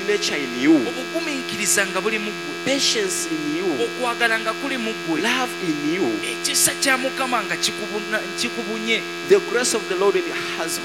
nature in you, obugumiikiriza nga buli mu ggwe, patience in you, okwagala nga kuli mu ggwe, love in you, ekisa kya Mukama nga kikubunye, the grace of the Lord has